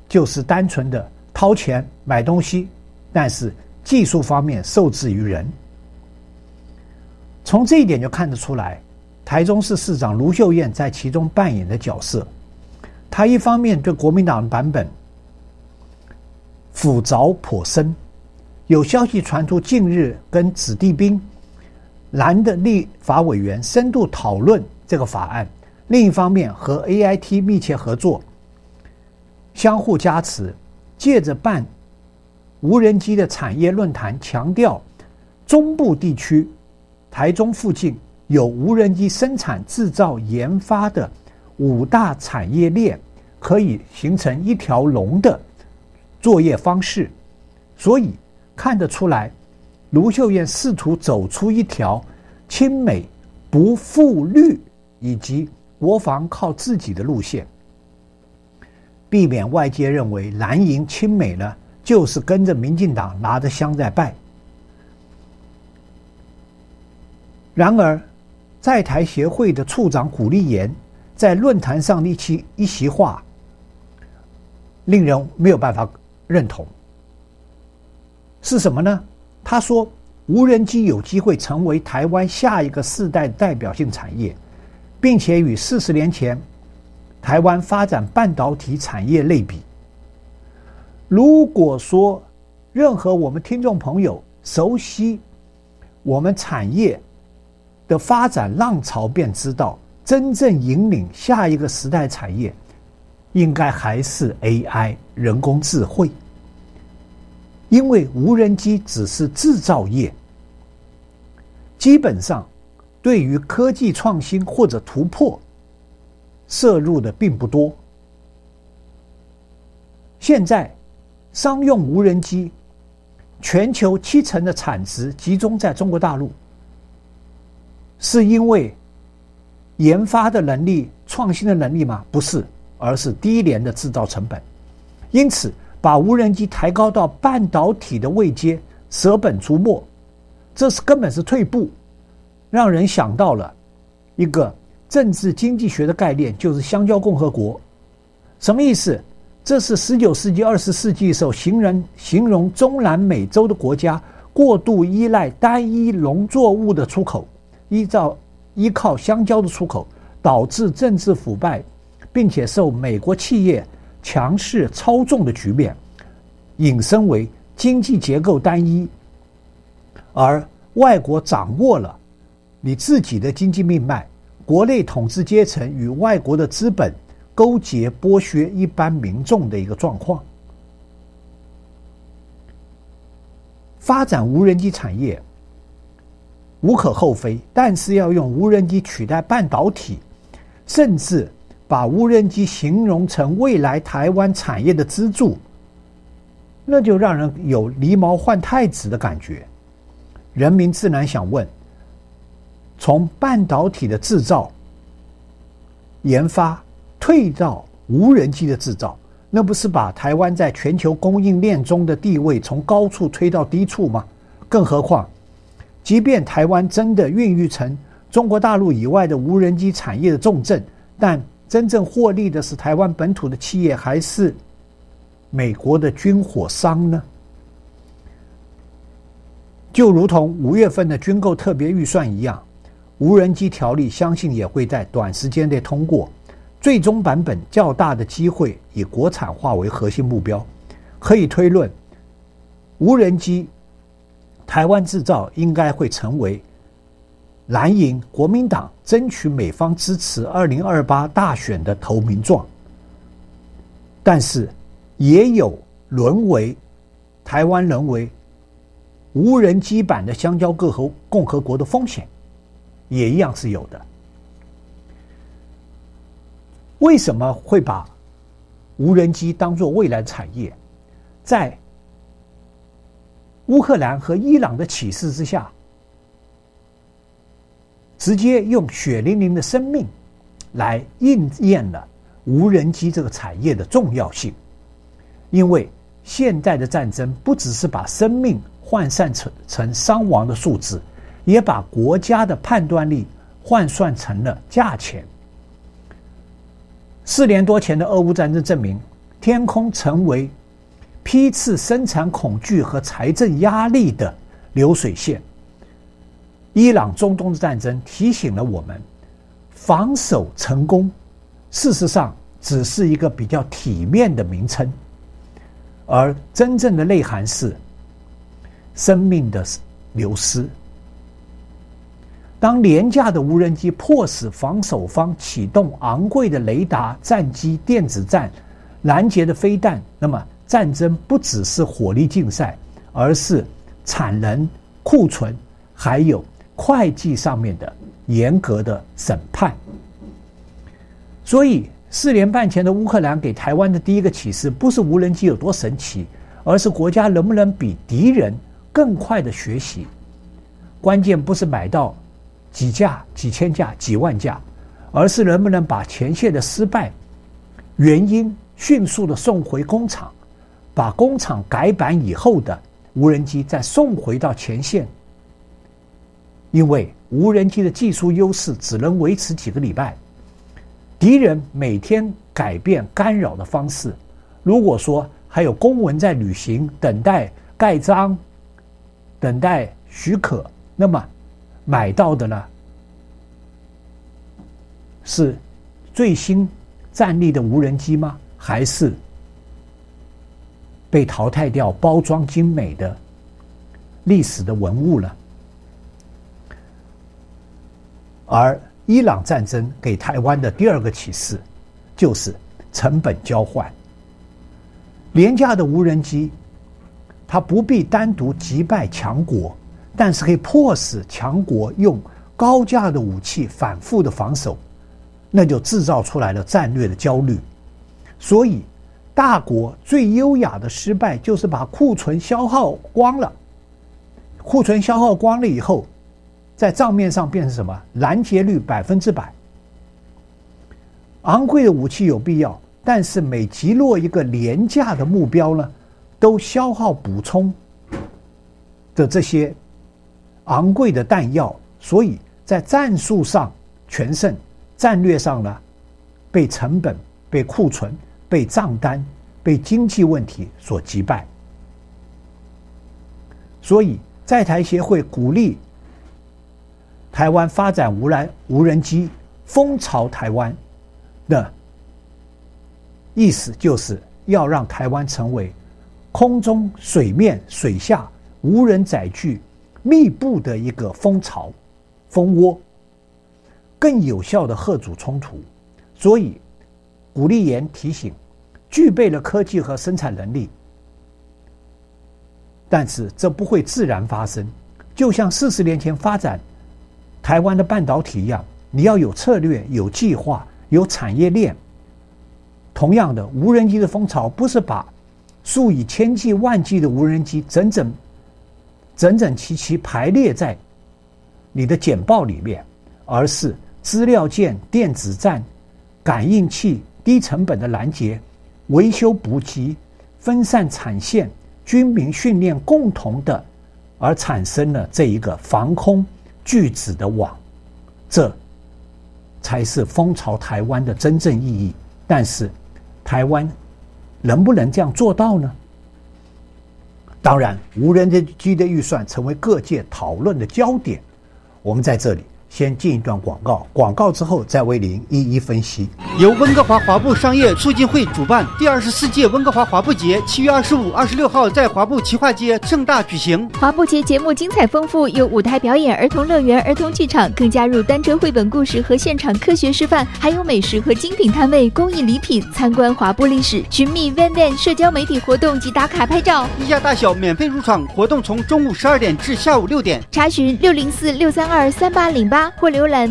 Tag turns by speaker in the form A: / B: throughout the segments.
A: 就是单纯的掏钱买东西，但是技术方面受制于人。从这一点就看得出来，台中市市长卢秀燕在其中扮演的角色。他一方面对国民党的版本斧凿颇深，有消息传出近日跟子弟兵蓝的立法委员深度讨论这个法案，另一方面和 AIT 密切合作，相互加持，借着办无人机的产业论坛，强调中部地区台中附近有无人机生产、制造、研发的5大产业链，可以形成一条龙的作业方式。所以看得出来，卢秀燕试图走出一条亲美不负绿以及国防靠自己的路线，避免外界认为蓝营亲美呢就是跟着民进党拿着香在拜。然而在台协会的处长古立言在论坛上的一席话令人没有办法认同。是什么呢？他说无人机有机会成为台湾下一个世代代表性产业，并且与40年前台湾发展半导体产业类比。如果说任何我们听众朋友熟悉我们产业的发展浪潮，便知道真正引领下一个时代产业应该还是 AI 人工智慧。因为无人机只是制造业，基本上对于科技创新或者突破摄入的并不多。现在商用无人机全球70%的产值集中在中国大陆，是因为研发的能力、创新的能力吗？不是，而是低廉的制造成本。因此把无人机抬高到半导体的位阶，舍本逐末，这是根本是退步，让人想到了一个政治经济学的概念，就是香蕉共和国。什么意思？这是19世纪、20世纪的时候形容中南美洲的国家过度依赖单一农作物的出口，依靠香蕉的出口，导致政治腐败，并且受美国企业强势操纵的局面，引申为经济结构单一，而外国掌握了你自己的经济命脉，国内统治阶层与外国的资本勾结剥削一般民众的一个状况。发展无人机产业无可厚非，但是要用无人机取代半导体，甚至把无人机形容成未来台湾产业的支柱，那就让人有狸猫换太子的感觉。人民自然想问，从半导体的制造研发退到无人机的制造，那不是把台湾在全球供应链中的地位从高处推到低处吗？更何况即便台湾真的孕育成中国大陆以外的无人机产业的重镇，但真正获利的是台湾本土的企业，还是美国的军火商呢？就如同5月份的军购特别预算一样，无人机条例相信也会在短时间内通过，最终版本较大的机会以国产化为核心目标。可以推论，无人机台湾制造应该会成为蓝营国民党争取美方支持2028大选的投名状，但是也有台湾沦为无人机版的香蕉共和国的风险，也一样是有的。为什么会把无人机当作未来产业？在乌克兰和伊朗的启示之下，直接用血淋淋的生命来应验了无人机这个产业的重要性。因为现代的战争不只是把生命换算成伤亡的数字，也把国家的判断力换算成了价钱。4年多前的俄乌战争证明， 天空成为批次生产恐惧和财政压力的流水线。伊朗中东的战争提醒了我们，防守成功事实上只是一个比较体面的名称，而真正的内涵是生命的流失。当廉价的无人机迫使防守方启动昂贵的雷达、战机、电子战、拦截的飞弹，那么战争不只是火力竞赛，而是产能、库存还有会计上面的严格的审判。所以4年半前的乌克兰给台湾的第一个启示，不是无人机有多神奇，而是国家能不能比敌人更快的学习。关键不是买到几架、几千架、几万架，而是能不能把前线的失败原因迅速的送回工厂，把工厂改版以后的无人机再送回到前线。因为无人机的技术优势只能维持几个礼拜，敌人每天改变干扰的方式。如果说还有公文在履行，等待盖章、等待许可，那么买到的呢是最新战力的无人机吗？还是被淘汰掉包装精美的历史的文物呢？而伊朗战争给台湾的第二个启示就是成本交换。廉价的无人机它不必单独击败强国，但是可以迫使强国用高价的武器反复的防守，那就制造出来了战略的焦虑。所以大国最优雅的失败就是把库存消耗光了，库存消耗光了以后，在账面上变成什么？拦截率100%。昂贵的武器有必要，但是每击落一个廉价的目标呢，都消耗补充的这些昂贵的弹药，所以在战术上全胜，战略上呢，被成本、被库存、被账单、被经济问题所击败。所以在台协会鼓励台湾发展无人机，风潮台湾的意思就是要让台湾成为空中、水面、水下无人载具密布的一个蜂巢、蜂窝，更有效的嚇阻冲突。所以古立言提醒，具备了科技和生产能力，但是这不会自然发生，就像40年前发展台湾的半导体一样，你要有策略、有计划、有产业链。同样的，无人机的风潮不是把数以千计、万计的无人机整整齐齐排列在你的简报里面，而是资料件、电子战、感应器、低成本的拦截、维修补给、分散产线、军民训练共同的，而产生了这一个防空巨子的网，这才是风潮台湾的真正意义。但是台湾能不能这样做到呢？当然，无人机的预算成为各界讨论的焦点。我们在这里先进一段广告，广告之后再为您一一分析。
B: 由温哥华华埠商业促进会主办，第24届温哥华华埠节7月25、26号在华埠旗化街盛大举行。
C: 华埠节节目精彩丰富，有舞台表演、儿童乐园、儿童剧场，更加入单车绘本故事和现场科学示范，还有美食和精品摊位、公益礼品，参观华埠历史，寻觅 Van 社交媒体活动及打卡拍照。
B: 一家大小免费入场，活动从中午12点至下午6点。
C: 查询604-632-3808或浏览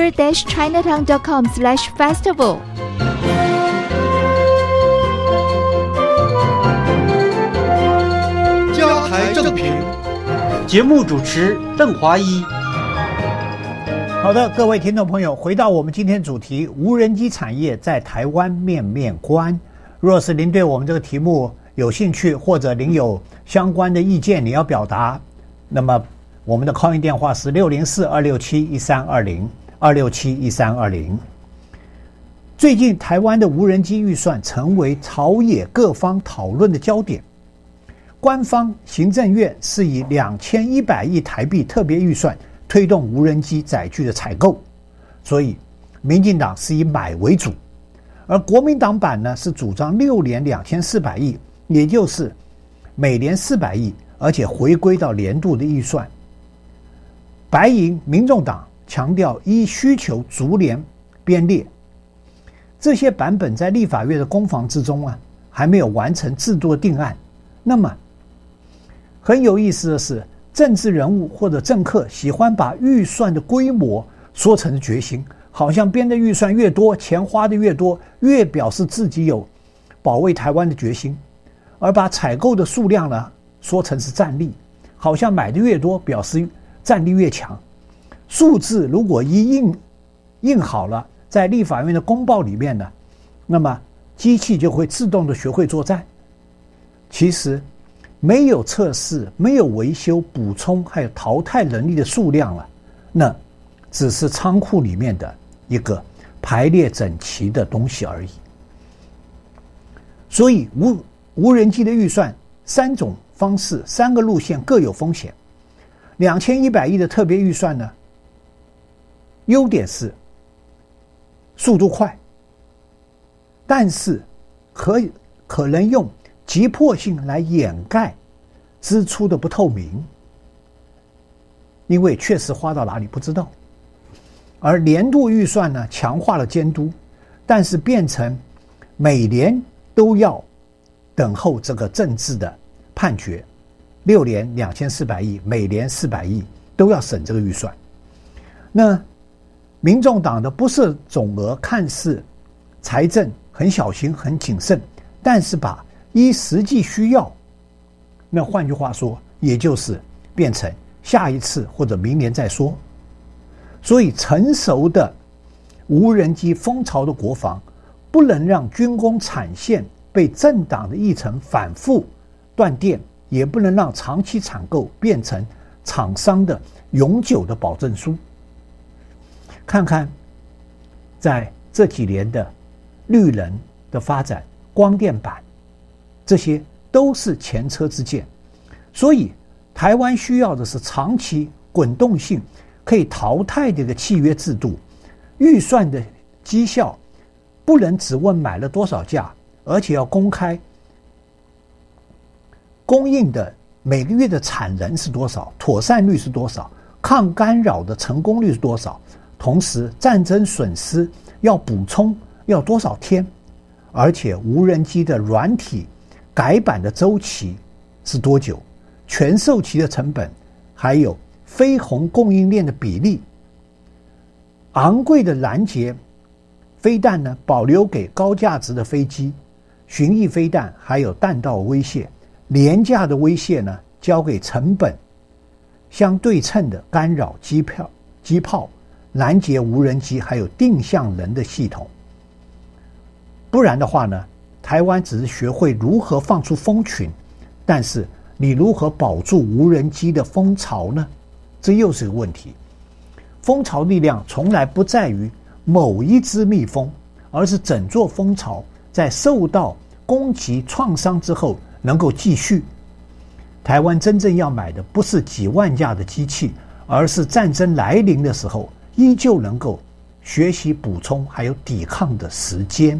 C: vancouver-chinatown.com/festival。
B: 加台正评，节目主持邓华一。
A: 好的，各位听众朋友，回到我们今天主题，无人机产业在台湾面面观。若是您对我们这个题目有兴趣，或者您有相关的意见你要表达，那么我们的 call in 电话是604-267-1320 267-1320。 最近台湾的无人机预算成为朝野各方讨论的焦点。官方行政院是以2100亿台币特别预算推动无人机载具的采购，所以民进党是以买为主，而国民党版呢是主张6年2400亿，也就是每年400亿，而且回归到年度的预算。白营民众党强调依需求逐年编列。这些版本在立法院的攻防之中还没有完成制度的定案。那么很有意思的是，政治人物或者政客喜欢把预算的规模说成决心，好像编的预算越多，钱花的越多，越表示自己有保卫台湾的决心，而把采购的数量呢说成是战力，好像买的越多表示战力越强。数字如果一印好了在立法院的公报里面呢，那么机器就会自动的学会作战。其实没有测试、没有维修、补充还有淘汰能力的数量了，那只是仓库里面的一个排列整齐的东西而已。所以无人机的预算3种方式、3个路线各有风险。2100亿的特别预算呢，优点是速度快，但是可能用急迫性来掩盖支出的不透明，因为确实花到哪里不知道。而年度预算呢，强化了监督，但是变成每年都要等候这个政治的判决，6年2400亿，每年400亿都要审这个预算。那民众党的不设总额看似财政很小心很谨慎，但是把依实际需要，那换句话说也就是变成下一次或者明年再说。所以成熟的无人机风潮的国防不能让军工产线被政党的议程反复断电，也不能让长期采购变成厂商的永久的保证书。看看在这几年的绿能的发展、光电板，这些都是前车之鉴。所以台湾需要的是长期滚动性可以淘汰这个契约制度。预算的绩效不能只问买了多少架，而且要公开供应的每个月的产能是多少，妥善率是多少，抗干扰的成功率是多少，同时战争损失要补充要多少天，而且无人机的软体改版的周期是多久，全售期的成本，还有飞鸿供应链的比例。昂贵的拦截飞弹呢，保留给高价值的飞机、巡弋飞弹，还有弹道威慑；廉价的威慑呢，交给成本相对称的干扰机炮、拦截无人机，还有定向人的系统。不然的话呢，台湾只是学会如何放出蜂群，但是你如何保住无人机的风潮呢？这又是个问题。蜂巢力量从来不在于某一只蜜蜂，而是整座蜂巢在受到攻击创伤之后能够继续。台湾真正要买的不是几万架的机器，而是战争来临的时候依旧能够学习补充还有抵抗的时间。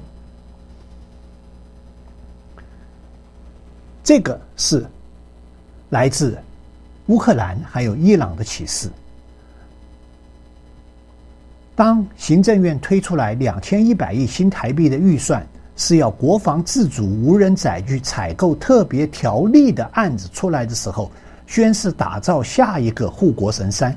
A: 这个是来自乌克兰还有伊朗的启示。当行政院推出来2100亿新台币的预算，是要国防自主无人载具采购特别条例的案子出来的时候，宣示打造下一个护国神山。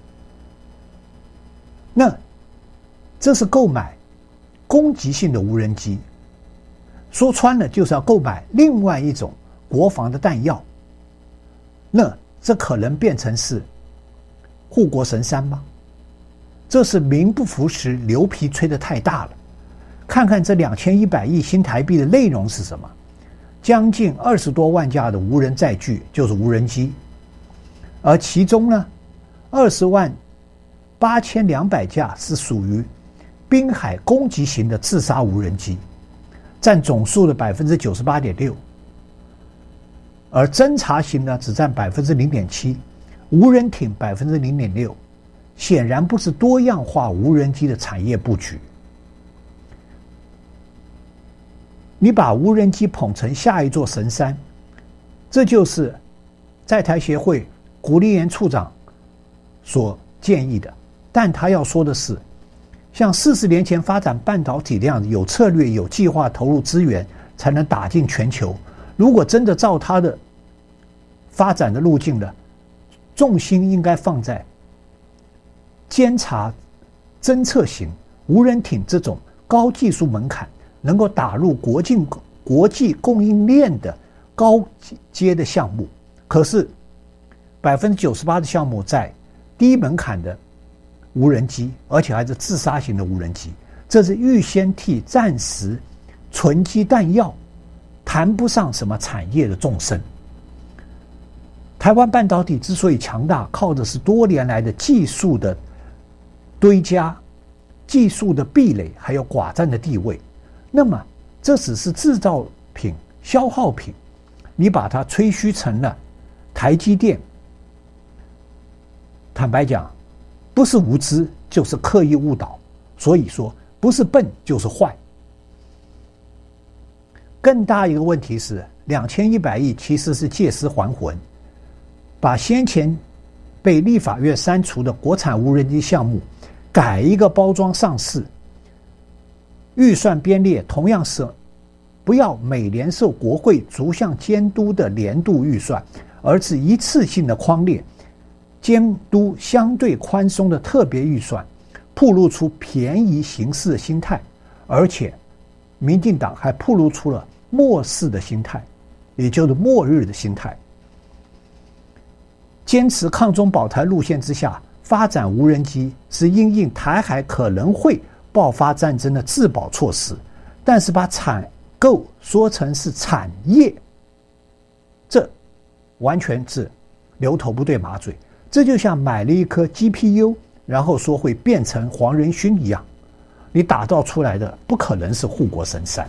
A: 那这是购买攻击性的无人机，说穿了就是要购买另外一种国防的弹药。那这可能变成是护国神山吗？这是名不符实，牛皮吹得太大了。看看这2100亿新台币的内容是什么？将近20多万架的无人载具，就是无人机，而其中呢，20万8200架是属于滨海攻击型的自杀无人机，占总数的 98.6%， 而侦察型呢只占 0.7%， 无人艇 0.6%， 显然不是多样化无人机的产业布局。你把无人机捧成下一座神山，这就是在台协会古立言处长所建议的。但他要说的是，像40年前发展半导体那样有策略、有计划投入资源才能打进全球。如果真的照他的发展的路径了，重心应该放在监察、侦测型无人艇这种高技术门槛，能够打入国际供应链的高阶的项目。可是 98% 的项目在低门槛的无人机，而且还是自杀型的无人机，这是预先替战时存积弹药，谈不上什么产业的纵深。台湾半导体之所以强大，靠的是多年来的技术的堆加、技术的壁垒，还有寡占的地位。那么这只是制造品、消耗品，你把它吹嘘成了台积电，坦白讲，不是无知就是刻意误导，所以说不是笨就是坏。更大一个问题是，2100亿其实是借尸还魂，把先前被立法院删除的国产无人机项目改一个包装上市，预算编列同样是不要每年受国会逐项监督的年度预算，而是一次性的匡列监督相对宽松的特别预算，暴露出便宜行事的心态，而且民进党还暴露出了末世的心态，也就是末日的心态。坚持抗中保台路线之下，发展无人机是因应台海可能会爆发战争的自保措施，但是把采购说成是产业，这完全是牛头不对马嘴。这就像买了一颗 GPU， 然后说会变成黄仁勋一样，你打造出来的不可能是护国神山。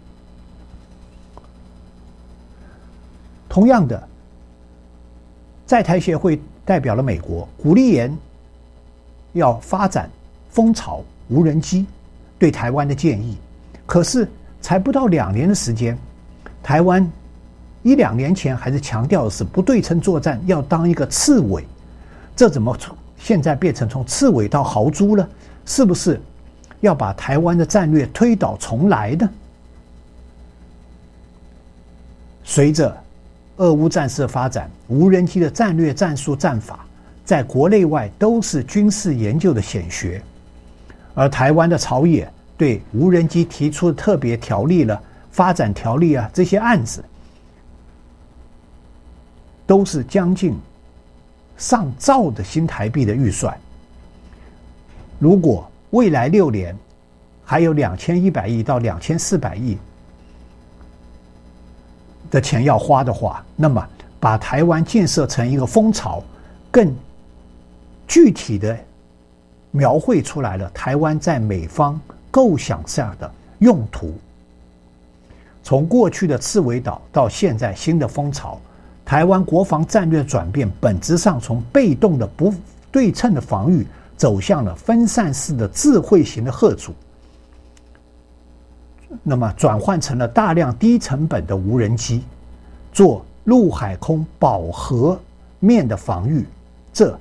A: 同样的，在台协会代表了美国，鼓励言要发展蜂巢无人机对台湾的建议，可是才不到2年的时间，台湾1-2年前还是强调的是不对称作战要当一个刺猬，这怎么现在变成从刺猬到豪猪了？是不是要把台湾的战略推倒重来呢？随着俄乌战事的发展，无人机的战略战术战法在国内外都是军事研究的显学，而台湾的朝野对无人机提出的特别条例了、发展条例啊，这些案子都是将近上兆的新台币的预算。如果未来6年还有2100亿到2400亿的钱要花的话，那么把台湾建设成一个蜂巢，更具体的描绘出来了台湾在美方构想下的用途。从过去的刺猬岛到现在新的蜂巢，台湾国防战略转变本质上从被动的不对称的防御走向了分散式的智慧型的嚇阻，那么转换成了大量低成本的无人机做陆海空饱和面的防御，这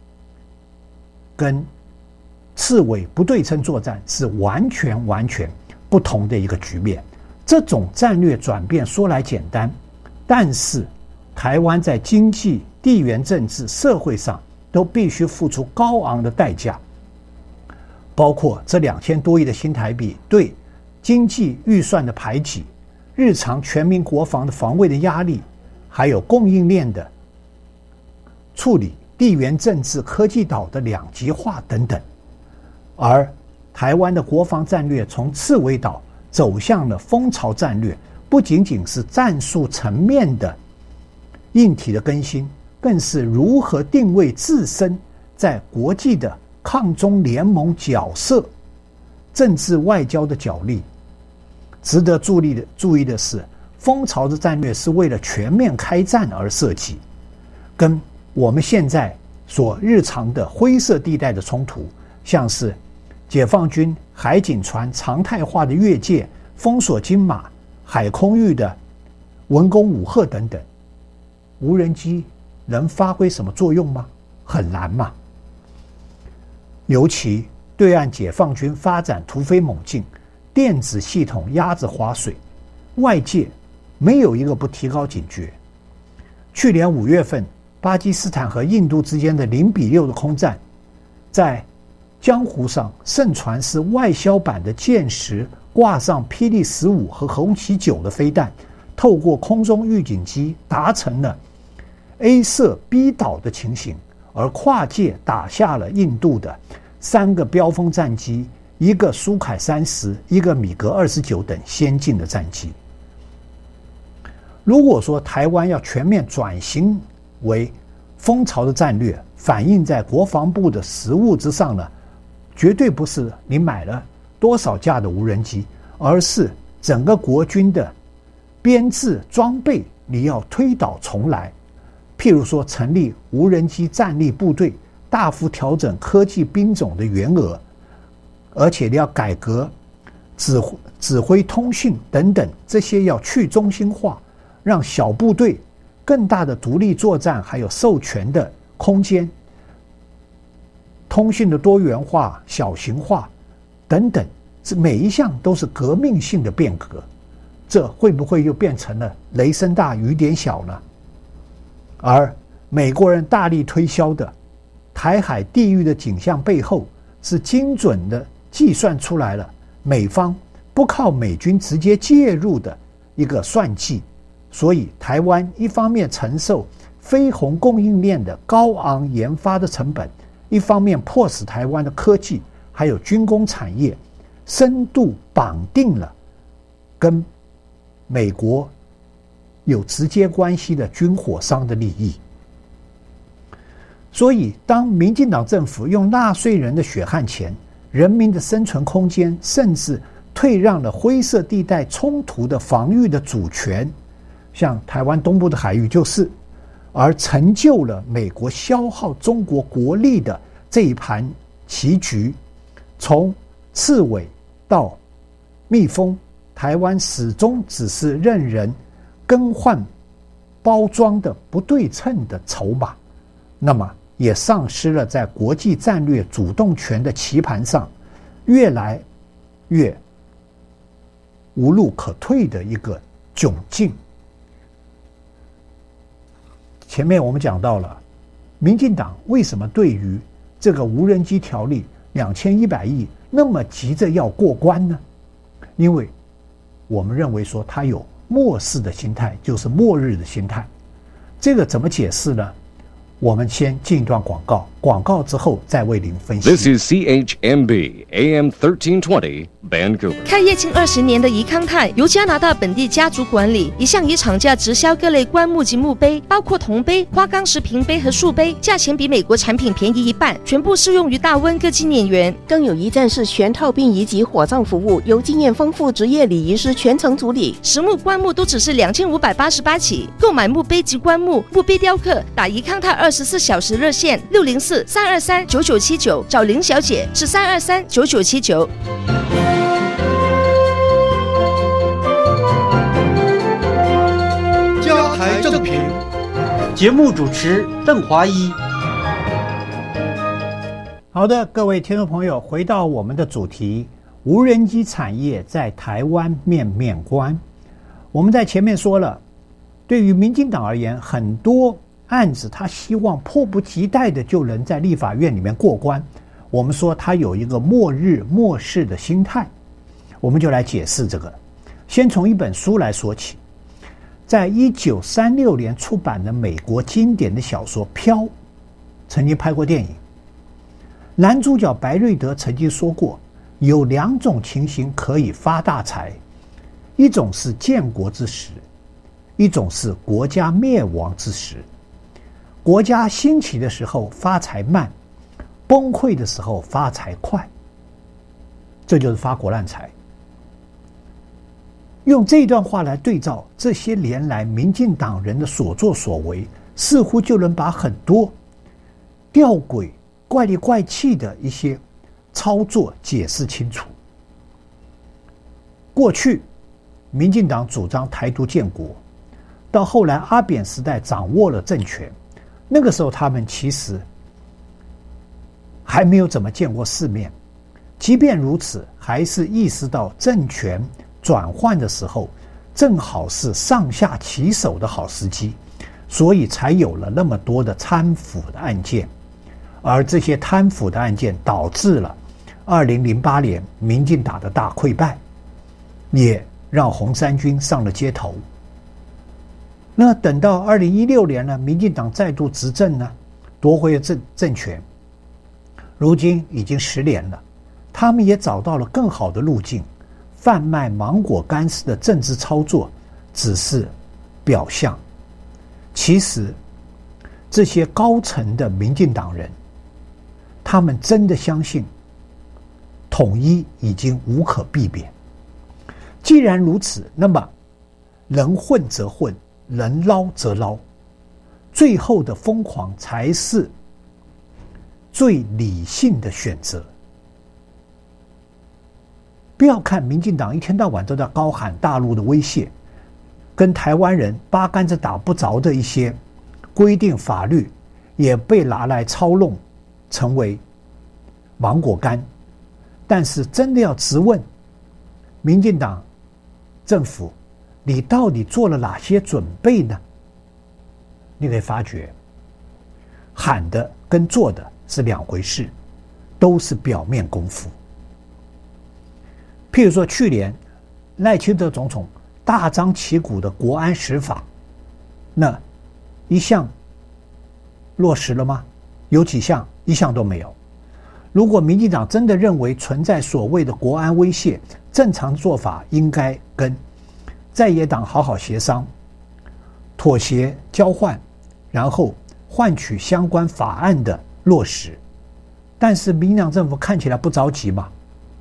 A: 跟刺猬不对称作战是完全不同的一个局面。这种战略转变说来简单，但是台湾在经济、地缘政治、社会上都必须付出高昂的代价，包括这2000多亿的新台币对经济预算的排挤、日常全民国防的防卫的压力，还有供应链的处理、地缘政治、科技岛的两极化等等。而台湾的国防战略从刺猬岛走向了蜂巢战略，不仅仅是战术层面的硬体的更新，更是如何定位自身在国际的抗中联盟角色政治外交的角力。值得注意的是，蜂巢的战略是为了全面开战而设计，跟我们现在所日常的灰色地带的冲突，像是解放军海警船常态化的越界、封锁金马、海空域的文攻武吓等等，无人机能发挥什么作用吗？很难嘛。尤其对岸解放军发展突飞猛进，电子系统鸭子划水，外界没有一个不提高警觉。去年5月份，巴基斯坦和印度之间的0-6的空战，在江湖上盛传是外销版的歼10挂上霹雳15和红旗9的飞弹，透过空中预警机达成了 A 射 B 倒的情形，而跨界打下了印度的3个标风战机，一个苏凯30，一个米格29等先进的战机。如果说台湾要全面转型为蜂巢的战略，反映在国防部的实务之上呢，绝对不是你买了多少架的无人机，而是整个国军的编制装备你要推倒重来。譬如说成立无人机战力部队，大幅调整科技兵种的员额，而且你要改革指挥通讯等等，这些要去中心化，让小部队更大的独立作战，还有授权的空间，通讯的多元化、小型化等等，这每一项都是革命性的变革。这会不会又变成了雷声大雨点小呢？而美国人大力推销的台海地域的景象背后，是精准的计算出来了美方不靠美军直接介入的一个算计。所以台湾一方面承受非红供应链的高昂研发的成本，一方面迫使台湾的科技还有军工产业深度绑定了跟美国有直接关系的军火商的利益。所以当民进党政府用纳税人的血汗钱、人民的生存空间，甚至退让了灰色地带冲突的防御的主权，像台湾东部的海域就是，而成就了美国消耗中国国力的这一盘棋局。从刺猬到蜜蜂，台湾始终只是任人更换包装的不对称的筹码，那么也丧失了在国际战略主动权的棋盘上越来越无路可退的一个窘境。前面我们讲到了民进党为什么对于这个无人机条例2100亿那么急着要过关呢？因为我们认为说他有末世的心态，就是末日的心态。这个怎么解释呢？我们先进一段广告，广告之后再为您分析。
D: This is CHMB AM 1320 Vancouver。
E: 开业近20年的怡康泰由加拿大本地家族管理，一向以厂价直销各类棺木及墓碑，包括铜杯、花岗石瓶杯和树碑，价钱比美国产品便宜一半，全部适用于大温各纪念园。
F: 更有一站式全套殡仪及火葬服务，由经验丰富职业礼仪师全程处理。
E: 实木棺木都只是2588起，购买墓碑及棺木、墓碑雕刻，打怡康泰24小时热线604-323-9979，找林小姐是323-9979。
B: 交台正评，节目主持邓华一。
A: 好的，各位听众朋友，回到我们的主题，无人机产业在台湾面面观。我们在前面说了，对于民进党而言，很多案子他希望迫不及待的就能在立法院里面过关。我们说他有一个末日末世的心态，我们就来解释这个。先从一本书来说起，在1936年出版的美国经典的小说《飘》曾经拍过电影。男主角白瑞德曾经说过，有2种情形可以发大财，一种是建国之时，一种是国家灭亡之时。国家兴起的时候发财慢，崩溃的时候发财快。 这就是发国难财。用这段话来对照这些年来民进党人的所作所为，似乎就能把很多吊诡、怪里怪气的一些操作解释清楚。过去民进党主张台独建国，到后来阿扁时代掌握了政权，那个时候他们其实还没有怎么见过世面，即便如此，还是意识到政权转换的时候正好是上下其手的好时机，所以才有了那么多的贪腐的案件。而这些贪腐的案件导致了2008年民进党的大溃败，也让红三军上了街头。那等到2016年呢，民进党再度执政呢，夺回了政权，如今已经10年了，他们也找到了更好的路径，贩卖芒果干式的政治操作只是表象。其实这些高层的民进党人，他们真的相信统一已经无可避免。既然如此，那么能混则混，能捞则捞，最后的疯狂才是最理性的选择。不要看民进党一天到晚都在高喊大陆的威胁，跟台湾人八竿子打不着的一些规定法律也被拿来操弄成为芒果干。但是真的要质问民进党政府，你到底做了哪些准备呢？你可以发觉喊的跟做的是两回事，都是表面功夫。譬如说去年赖清德总统大张旗鼓的国安10法，那一项落实了吗？有几项？一项都没有。如果民进党真的认为存在所谓的国安威胁，正常做法应该跟在野党好好协商，妥协交换，然后换取相关法案的落实。但是民进党政府看起来不着急嘛，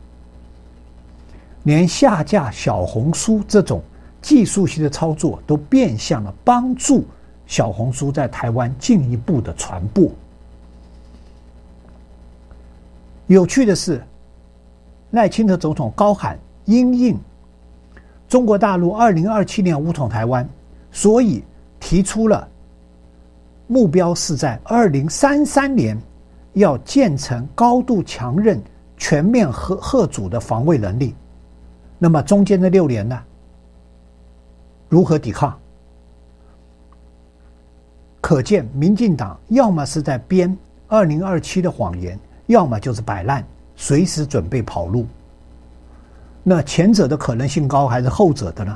A: 连下架小红书这种技术性的操作都变相了帮助小红书在台湾进一步的传播。有趣的是，赖清德总统高喊因应中国大陆2027年武统台湾，所以提出了目标是在2033年要建成高度强韧、全面嚇阻的防卫能力。那么中间的6年呢？如何抵抗？可见民进党要么是在编2027的谎言，要么就是摆烂，随时准备跑路。那前者的可能性高还是后者的呢？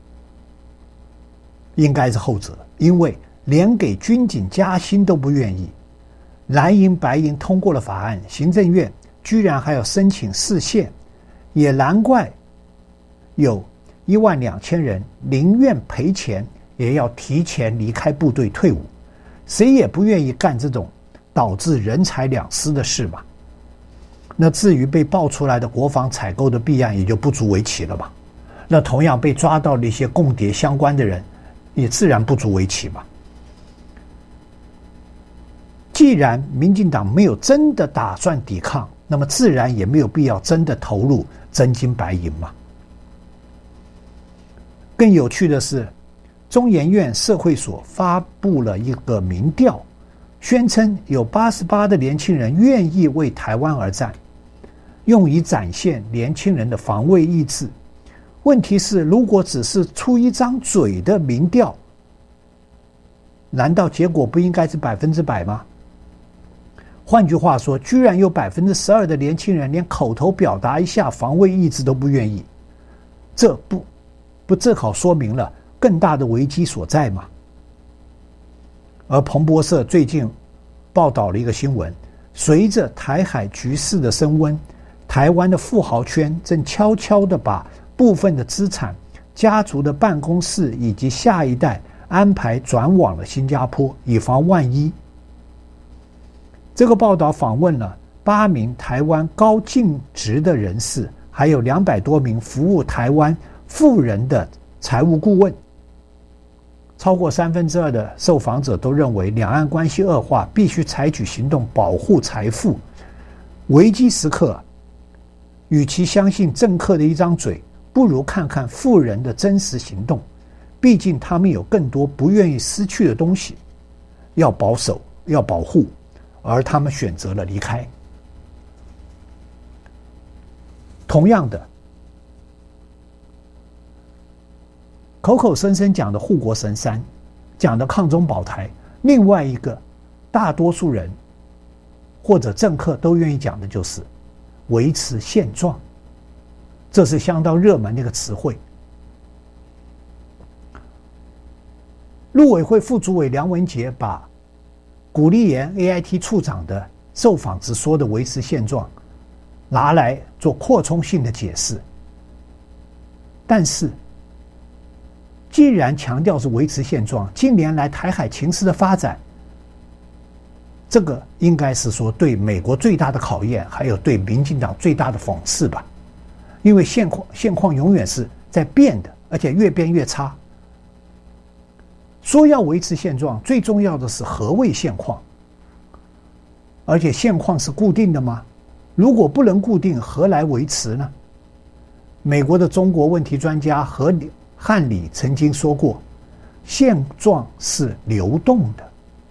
A: 应该是后者，因为连给军警加薪都不愿意，蓝营白营通过了法案，行政院居然还要申请释宪，也难怪有12000人宁愿赔钱也要提前离开部队退伍，谁也不愿意干这种导致人财两失的事嘛。那至于被爆出来的国防采购的弊案也就不足为奇了嘛。那同样被抓到的一些共谍相关的人也自然不足为奇嘛。既然民进党没有真的打算抵抗，那么自然也没有必要真的投入真金白银嘛。更有趣的是，中研院社会所发布了一个民调，宣称有88%的年轻人愿意为台湾而战，用以展现年轻人的防卫意志。问题是，如果只是出一张嘴的民调，难道结果不应该是100%吗？换句话说，居然有12%的年轻人连口头表达一下防卫意志都不愿意，这不正好说明了更大的危机所在吗？而彭博社最近报道了一个新闻，随着台海局势的升温，台湾的富豪圈正悄悄地把部分的资产、家族的办公室以及下一代安排转往了新加坡，以防万一。这个报道访问了8名台湾高净值的人士， 还有200多名服务台湾富人的财务顾问。超过2/3的受访者都认为，两岸关系恶化，必须采取行动保护财富。危机时刻，与其相信政客的一张嘴，不如看看富人的真实行动。毕竟他们有更多不愿意失去的东西，要保守，要保护，而他们选择了离开。同样的，口口声声讲的护国神山，讲的抗中保台，另外一个大多数人或者政客都愿意讲的就是维持现状，这是相当热门的一个词汇。陆委会副主委梁文杰把古立言 AIT 处长的受访时说的维持现状拿来做扩充性的解释，但是既然强调是维持现状，近年来台海情势的发展，这个应该是说对美国最大的考验，还有对民进党最大的讽刺吧。因为现况永远是在变的，而且越变越差。说要维持现状，最重要的是何谓现况？而且现况是固定的吗？如果不能固定，何来维持呢？美国的中国问题专家何汉礼曾经说过，现状是流动的。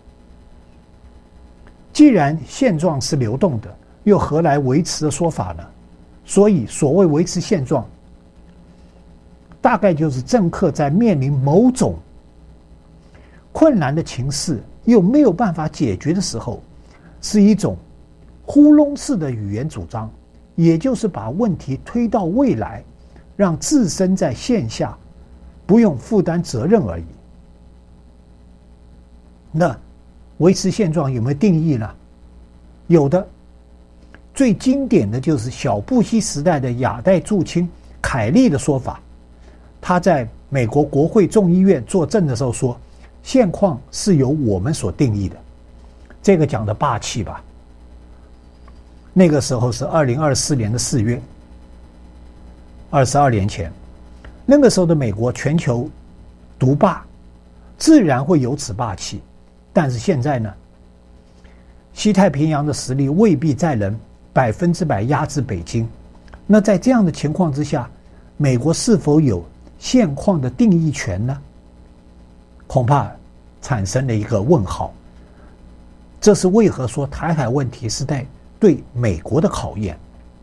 A: 既然现状是流动的，又何来维持的说法呢？所以所谓维持现状，大概就是政客在面临某种困难的情势又没有办法解决的时候，是一种糊弄式的语言主张，也就是把问题推到未来，让自身在线下不用负担责任而已。那维持现状有没有定义呢？有的，最经典的就是小布希时代的亚太驻青凯利的说法。他在美国国会众议院作证的时候说，现况是由我们所定义的。这个讲的霸气吧。那个时候是2024年的4月，22年前，那个时候的美国全球独霸，自然会有此霸气。但是现在呢，西太平洋的实力未必再能100%压制北京。那在这样的情况之下，美国是否有现况的定义权呢？恐怕产生了一个问号。这是为何说台海问题是在对美国的考验。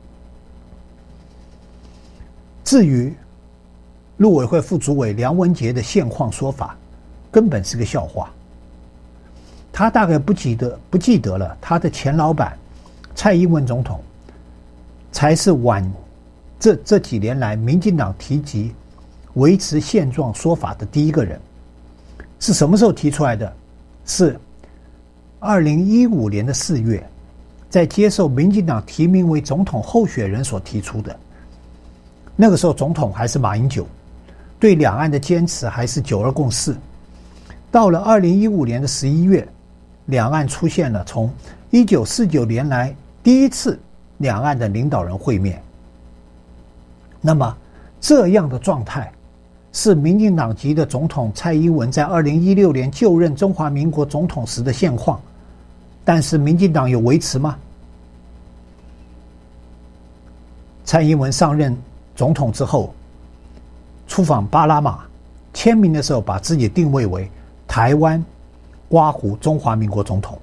A: 至于陆委会副主委梁文杰的现况说法，根本是个笑话。他大概不记得了，他的前老板蔡英文总统才是这几年来民进党提及维持现状说法的第一个人。是什么时候提出来的？是2015年的4月，在接受民进党提名为总统候选人所提出的。那个时候总统还是马英九，对两岸的坚持还是9·2共识。到了2015年的11月，两岸出现了从1949年来第一次两岸的领导人会面。那么这样的状态是民进党籍的总统蔡英文在2016年就任中华民国总统时的现况，但是民进党有维持吗？蔡英文上任总统之后，出访巴拿马，签名的时候把自己定位为台湾括中华民国总统。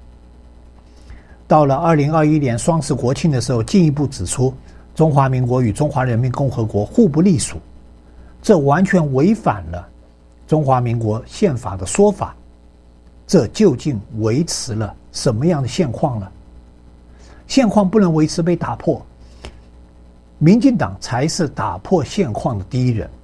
A: 到了2021年双十国庆的时候，进一步指出中华民国与中华人民共和国互不隶属，这完全违反了中华民国宪法的说法。这究竟维持了什么样的现况呢？现况不能维持，被打破，民进党才是打破现况的第一人。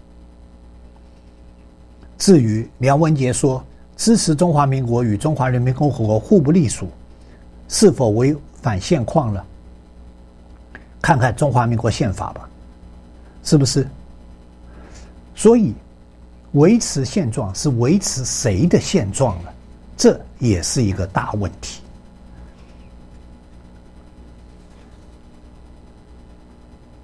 A: 至于梁文杰说支持中华民国与中华人民共和国互不隶属，是否违反现况了？看看中华民国宪法吧，是不是？所以维持现状是维持谁的现状呢？这也是一个大问题。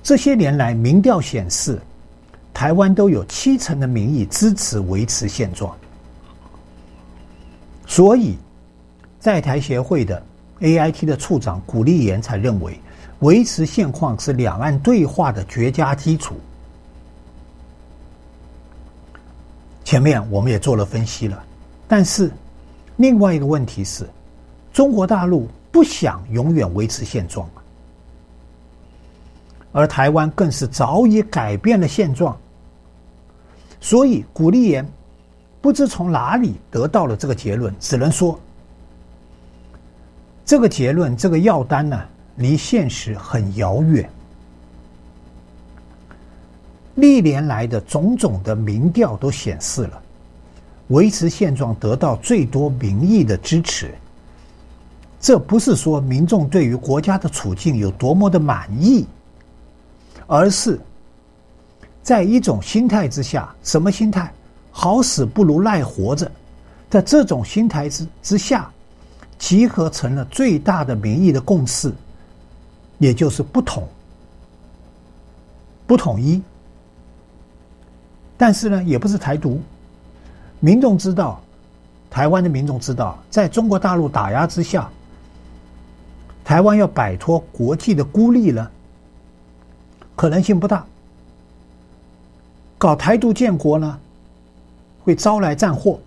A: 这些年来民调显示，台湾都有70%的民意支持维持现状。所以在台协会的 AIT 的处长古立言才认为，维持现况是两岸对话的绝佳基础。前面我们也做了分析了，但是另外一个问题是，中国大陆不想永远维持现状，而台湾更是早已改变了现状。所以古立言不知从哪里得到了这个结论，只能说这个结论，这个药单呢，离现实很遥远。历年来的种种的民调都显示了，维持现状得到最多民意的支持。这不是说民众对于国家的处境有多么的满意，而是在一种心态之下，什么心态？好死不如赖活着。在这种心态之下，集合成了最大的民意的共识，也就是不统一。但是呢，也不是台独。民众知道，台湾的民众知道，在中国大陆打压之下，台湾要摆脱国际的孤立呢，可能性不大。搞台独建国呢，会招来战祸。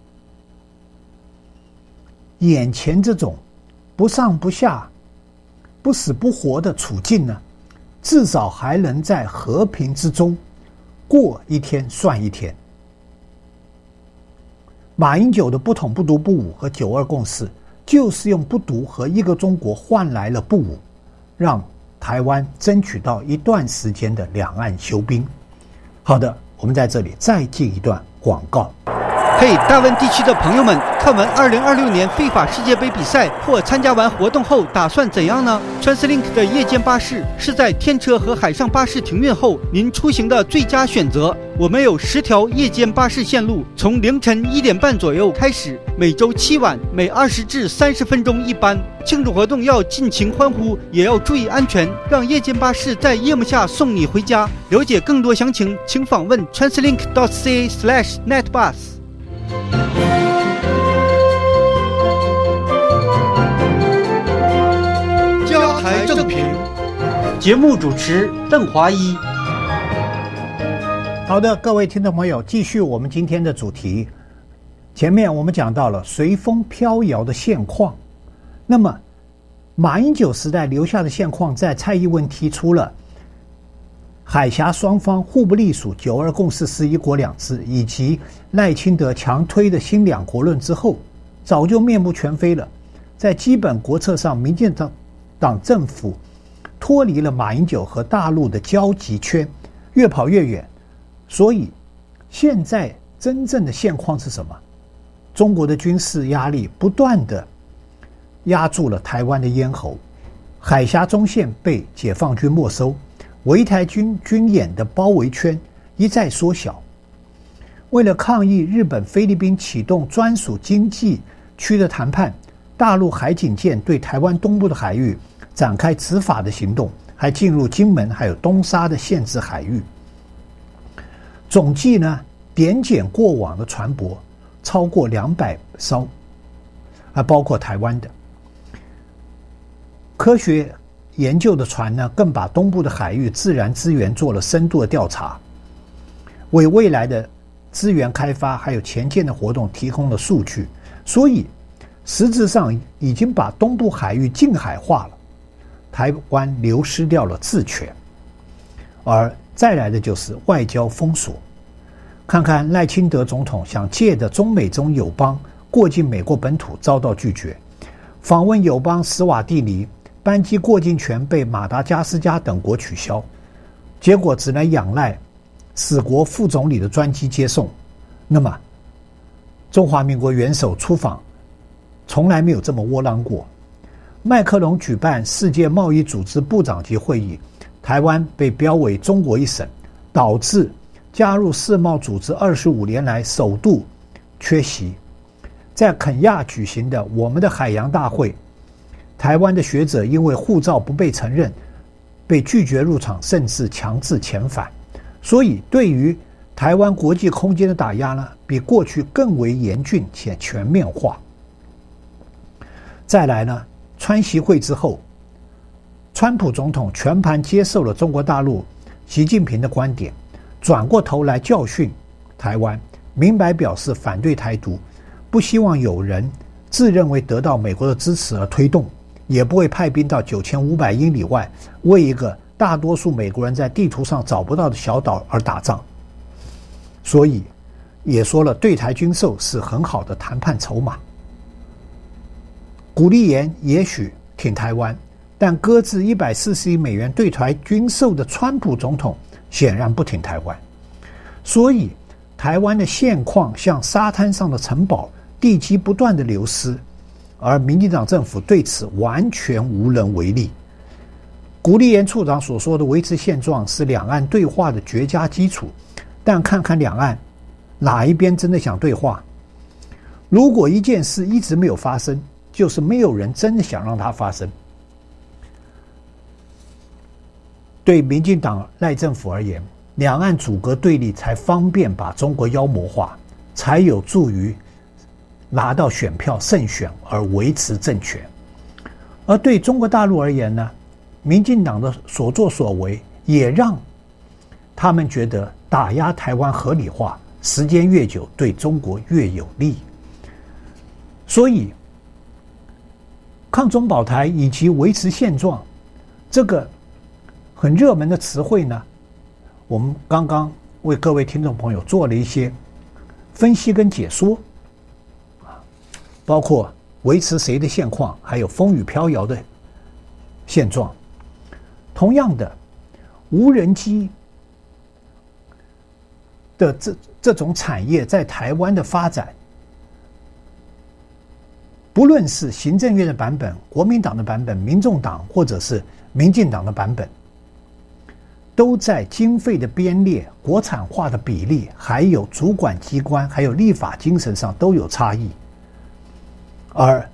A: 眼前这种不上不下、不死不活的处境呢，至少还能在和平之中过一天算一天。马英九的不统不独不武和9·2共识，就是用不独和一个中国换来了不武，让台湾争取到一段时间的两岸休兵。好的，我们在这里再进一段广告。
B: 嘿，大温地区的朋友们，看完2026年非法世界杯比赛或参加完活动后打算怎样呢？ TransLink 的夜间巴士是在天车和海上巴士停运后您出行的最佳选择。我们有10条夜间巴士线路，从凌晨1点半左右开始，每周7晚，每20至30分钟一班。庆祝活动要尽情欢呼，也要注意安全，让夜间巴士在夜幕下送你回家。了解更多详情，请访问 translink.ca/netbus。
G: 加台正评，
B: 节目主持邓华一。
A: 好的，各位听众朋友，继续我们今天的主题。前面我们讲到了随风飘摇的现况，那么马英九时代留下的现况，在蔡英文提出了海峡双方互不隶属、9·2共识是一国两制，以及赖清德强推的新两国论之后，早就面目全非了。在基本国策上，民进党政府脱离了马英九和大陆的交集圈，越跑越远。所以现在真正的现况是什么？中国的军事压力不断的压住了台湾的咽喉，海峡中线被解放军没收，围台军演的包围圈一再缩小。为了抗议日本、菲律宾启动专属经济区的谈判，大陆海警舰对台湾东部的海域展开执法的行动，还进入金门还有东沙的限制海域。总计呢，点检过往的船舶超过200艘，还包括台湾的。科学研究的船呢，更把东部的海域自然资源做了深度的调查，为未来的资源开发还有前舰的活动提供了数据。所以实质上已经把东部海域近海化了，台湾流失掉了治权。而再来的就是外交封锁。看看赖清德总统想借着中美中友邦过境美国本土遭到拒绝，访问友邦史瓦蒂尼，班机过境权被马达加斯加等国取消，结果只能仰赖死国副总理的专机接送。那么中华民国元首出访从来没有这么窝囊过。麦克龙举办世界贸易组织部长级会议，台湾被标为中国一省，导致加入世贸组织25年来首度缺席。在肯亚举行的我们的海洋大会，台湾的学者因为护照不被承认， 被拒绝入场，甚至强制遣返。所以对于台湾国际空间的打压呢，比过去更为严峻且全面化。再来呢，川习会之后，川普总统全盘接受了中国大陆习近平的观点，转过头来教训台湾，明白表示反对台独，不希望有人自认为得到美国的支持而推动，也不会派兵到9500英里外为一个大多数美国人在地图上找不到的小岛而打仗。所以也说了，对台军售是很好的谈判筹码。古立言也许挺台湾，但搁置140亿美元对台军售的川普总统显然不挺台湾。所以台湾的现况像沙滩上的城堡，地基不断的流失，而民进党政府对此完全无能为力。古立言处长所说的维持现状是两岸对话的绝佳基础，但看看两岸哪一边真的想对话？如果一件事一直没有发生，就是没有人真的想让它发生。对民进党赖政府而言，两岸阻隔对立才方便把中国妖魔化，才有助于拿到选票胜选而维持政权。而对中国大陆而言呢，民进党的所作所为也让他们觉得打压台湾合理化，时间越久对中国越有利。所以抗中保台以及维持现状这个很热门的词汇呢，我们刚刚为各位听众朋友做了一些分析跟解说，包括维持谁的现况，还有风雨飘摇的现状。同样的，无人机的这种产业在台湾的发展，不论是行政院的版本、国民党的版本、民众党或者是民进党的版本，都在经费的编列、国产化的比例，还有主管机关，还有立法精神上都有差异。而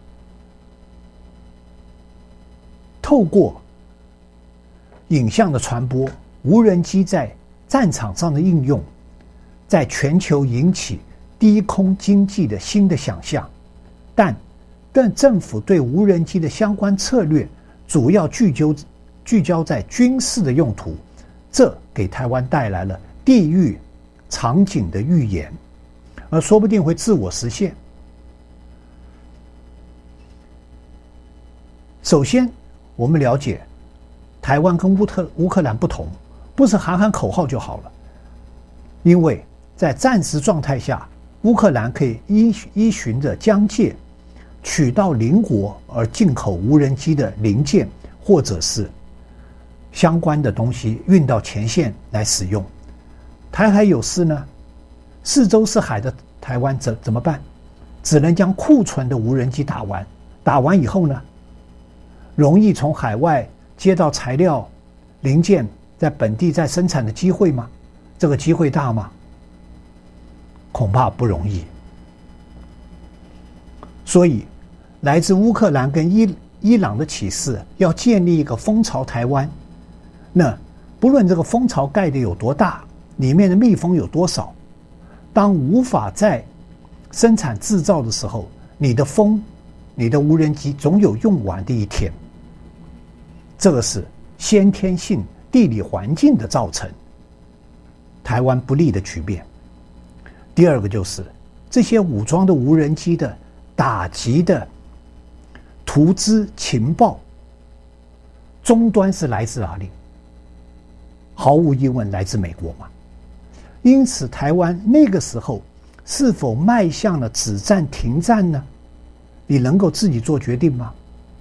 A: 透过影像的传播，无人机在战场上的应用，在全球引起低空经济的新的想象。但政府对无人机的相关策略主要聚焦在军事的用途，这给台湾带来了地域场景的预言，而说不定会自我实现。首先，我们了解台湾跟乌克兰不同，不是喊喊口号就好了。因为在战时状态下，乌克兰可以依循着疆界取到邻国而进口无人机的零件或者是相关的东西运到前线来使用。台海有事呢，四周是海的台湾怎么办？只能将库存的无人机打完以后呢，容易从海外接到材料零件在本地再生产的机会吗？这个机会大吗？恐怕不容易。所以来自乌克兰跟伊朗的启示，要建立一个蜂巢台湾，那不论这个蜂巢盖得有多大，里面的蜜蜂有多少，当无法再生产制造的时候，你的无人机总有用完的一天。这个是先天性地理环境的造成台湾不利的局面。第二个就是这些武装的无人机的打击的图资情报终端是来自哪里？毫无疑问来自美国嘛。因此台湾那个时候是否迈向了止战停战呢？你能够自己做决定吗？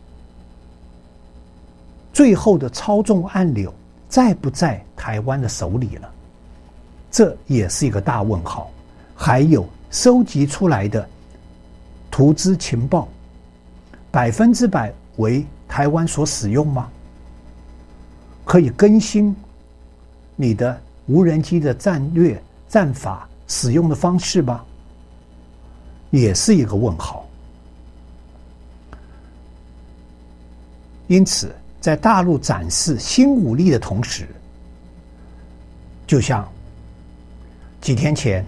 A: 最后的操纵按钮在不在台湾的手里了？这也是一个大问号。还有收集出来的图资情报100%为台湾所使用吗？可以更新你的无人机的战略战法使用的方式吗？也是一个问号。因此在大陆展示新武力的同时，就像几天前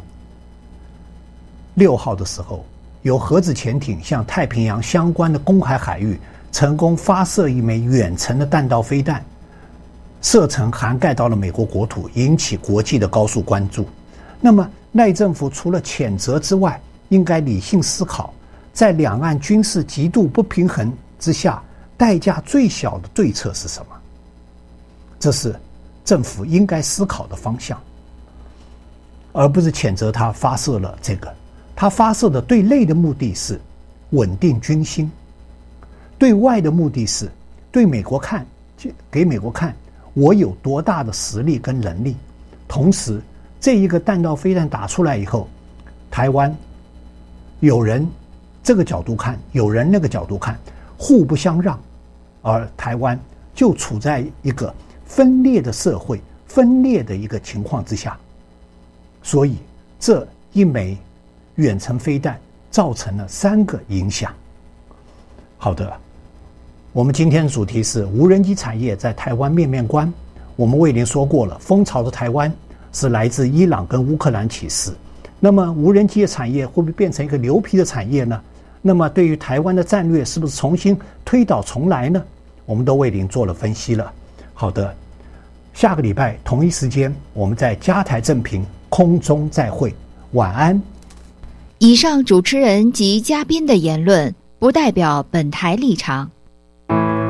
A: 6号的时候，有核子潜艇向太平洋相关的公海海域成功发射一枚远程的弹道飞弹，射程涵盖到了美国国土，引起国际的高速关注。那么赖政府除了谴责之外，应该理性思考，在两岸军事极度不平衡之下，代价最小的对策是什么？这是政府应该思考的方向，而不是谴责他发射了这个。他发射的对内的目的是稳定军心，对外的目的是对美国看，给美国看我有多大的实力跟能力。同时这一个弹道飞弹打出来以后，台湾有人这个角度看，有人那个角度看，互不相让，而台湾就处在一个分裂的社会，分裂的一个情况之下。所以这一枚远程飞弹造成了3个影响。好的，我们今天的主题是无人机产业在台湾面面观。我们为您说过了，风潮的台湾是来自伊朗跟乌克兰起事。那么无人机的产业会不会变成一个牛皮的产业呢？那么对于台湾的战略是不是重新推倒重来呢？我们都为您做了分析了。好的，下个礼拜同一时间我们在加台正评空中再会，晚安。
C: 以上主持人及嘉宾的言论不代表本台立场。